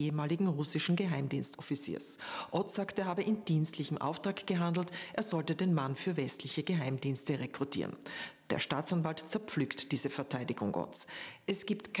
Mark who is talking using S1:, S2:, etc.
S1: ehemaligen russischen Geheimdienstoffiziers. Ott sagt, er habe in dienstlichem Auftrag gehandelt, er sollte den Mann für westliche Geheimdienste rekrutieren. Der Staatsanwalt zerpflückt diese Verteidigung Otts. Es gibt